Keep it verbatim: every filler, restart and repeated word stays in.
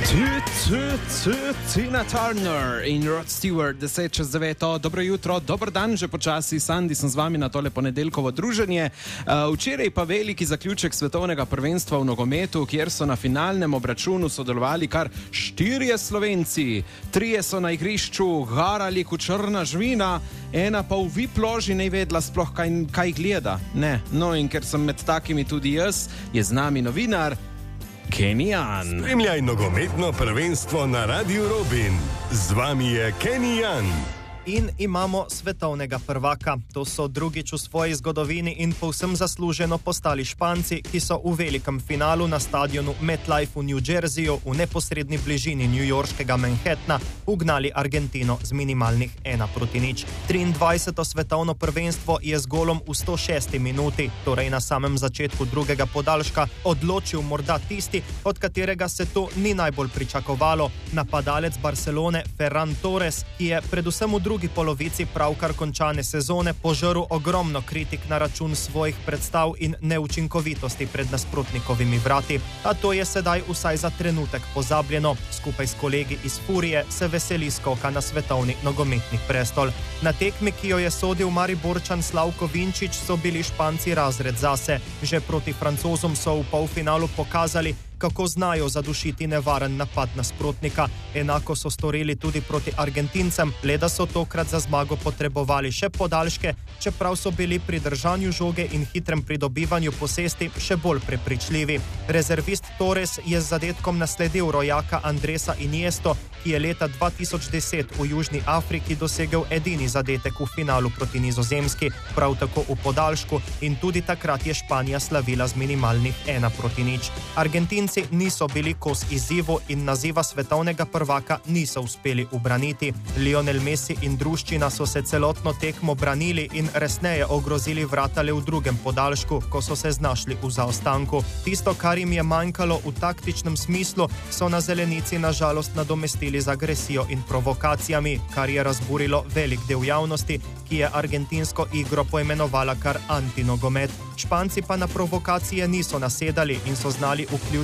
Tina Turner in Rod Stewart, deset čez devet. Dobro jutro, dober dan, že počasi. Sandi sem z vami na tole ponedeljkovo druženje. Uh, včeraj pa veliki zaključek svetovnega prvenstva v nogometu, kjer so na finalnem obračunu sodelovali kar štirje Slovenci. Trije so na igrišču garali kot črna žvina, ena pa v vip loži ne vedela sploh kaj, kaj gleda. Ne. No, in ker sem med takimi tudi jaz, je z nami novinar Kenny Jan. Spremljaj nogometno prvenstvo na Radiu Robin. Z vami je Kenny Jan. In imamo svetovnega prvaka. To so drugič v svoji zgodovini in povsem zasluženo postali Španci, ki so v velikem finalu na stadionu MetLife v New Jerseyju v neposredni bližini newyorškega Manhattna ugnali Argentino z minimalnih ena proti nič. triindvajseto svetovno prvenstvo je z golom v sto šesti minuti, torej na samem začetku drugega podaljška, odločil morda tisti, od katerega se to ni najbolj pričakovalo. Napadalec Barcelone Ferran Torres, ki je predvsem v drugi V drugi polovici pravkar končane sezone požrl ogromno kritik na račun svojih predstav in neučinkovitosti pred nasprotnikovimi vrati. A to je sedaj vsaj za trenutek pozabljeno. Skupaj s kolegi iz Furije se veseli skoka na svetovni nogometni prestol. Na tekmi, ki jo je sodil Mariborčan Slavko Vinčić, so bili Španci razred zase. Že proti Francozom so v polfinalu pokazali, kako znajo zadušiti nevaren napad nasprotnika. Enako so storili tudi proti Argentincem, le da so tokrat za zmago potrebovali še podaljške, čeprav so bili pri držanju žoge in hitrem pridobivanju posesti še bolj prepričljivi. Rezervist Torres je z zadetkom nasledil rojaka Andresa Iniesto, ki je leta dva tisoč deset v Južni Afriki dosegel edini zadetek v finalu proti Nizozemski, prav tako v podaljšku, in tudi takrat je Španija slavila z minimalnih ena proti nič. Argentin niso bili kos izzivu in naziva svetovnega prvaka niso uspeli ubraniti. Lionel Messi in druščina so se celotno tekmo branili in resneje ogrozili vrata le v drugem podaljšku, ko so se znašli v zaostanku. Tisto, kar jim je manjkalo v taktičnem smislu, so na zelenici na žalost nadomestili z agresijo in provokacijami, kar je razburilo velik del javnosti, ki je argentinsko igro poimenovala kar antinogomet. Španci pa na provokacije niso nasedali in so znali vključiti